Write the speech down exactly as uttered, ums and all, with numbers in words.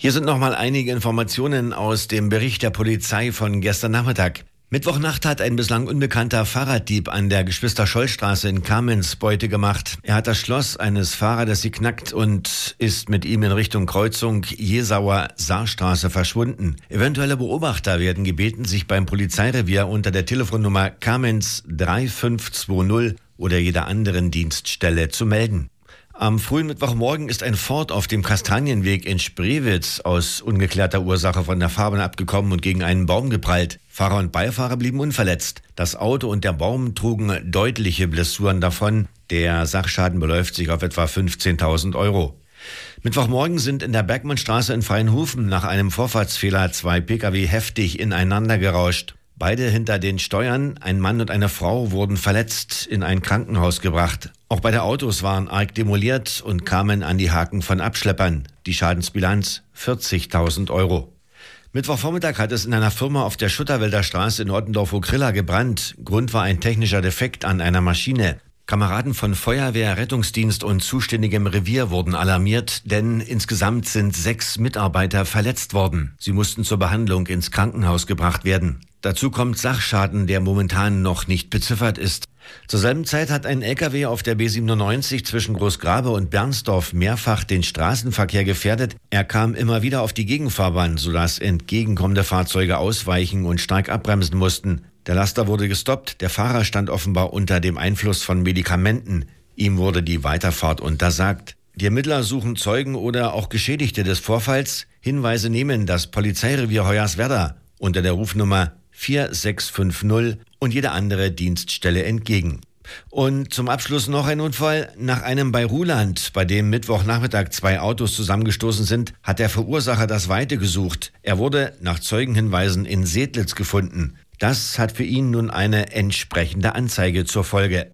Hier sind nochmal einige Informationen aus dem Bericht der Polizei von gestern Nachmittag. Mittwochnacht hat ein bislang unbekannter Fahrraddieb an der Geschwister-Scholl-Straße in Kamenz Beute gemacht. Er hat das Schloss eines Fahrrades geknackt und ist mit ihm in Richtung Kreuzung Jesauer-Saarstraße verschwunden. Eventuelle Beobachter werden gebeten, sich beim Polizeirevier unter der Telefonnummer Kamenz drei fünf zwei null oder jeder anderen Dienststelle zu melden. Am frühen Mittwochmorgen ist ein Ford auf dem Kastanienweg in Spreewitz aus ungeklärter Ursache von der Fahrbahn abgekommen und gegen einen Baum geprallt. Fahrer und Beifahrer blieben unverletzt. Das Auto und der Baum trugen deutliche Blessuren davon. Der Sachschaden beläuft sich auf etwa fünfzehntausend Euro. Mittwochmorgen sind in der Bergmannstraße in Freienhofen nach einem Vorfahrtsfehler zwei Pkw heftig ineinander gerauscht. Beide hinter den Steuern, ein Mann und eine Frau, wurden verletzt in ein Krankenhaus gebracht. Auch beide Autos waren arg demoliert und kamen an die Haken von Abschleppern. Die Schadensbilanz vierzigtausend Euro. Mittwochvormittag hat es in einer Firma auf der Schutterwälder Straße in Ottendorf-Okrilla gebrannt. Grund war ein technischer Defekt an einer Maschine. Kameraden von Feuerwehr, Rettungsdienst und zuständigem Revier wurden alarmiert, denn insgesamt sind sechs Mitarbeiter verletzt worden. Sie mussten zur Behandlung ins Krankenhaus gebracht werden. Dazu kommt Sachschaden, der momentan noch nicht beziffert ist. Zur selben Zeit hat ein L K W auf der B siebenundneunzig zwischen Großgrabe und Bernsdorf mehrfach den Straßenverkehr gefährdet. Er kam immer wieder auf die Gegenfahrbahn, sodass entgegenkommende Fahrzeuge ausweichen und stark abbremsen mussten. Der Laster wurde gestoppt, der Fahrer stand offenbar unter dem Einfluss von Medikamenten. Ihm wurde die Weiterfahrt untersagt. Die Ermittler suchen Zeugen oder auch Geschädigte des Vorfalls. Hinweise nehmen das Polizeirevier Hoyerswerda unter der Rufnummer vier sechs fünf null und jede andere Dienststelle entgegen. Und zum Abschluss noch ein Unfall. Nach einem bei Ruhland, bei dem Mittwochnachmittag zwei Autos zusammengestoßen sind, hat der Verursacher das Weite gesucht. Er wurde nach Zeugenhinweisen in Sedlitz gefunden. Das hat für ihn nun eine entsprechende Anzeige zur Folge.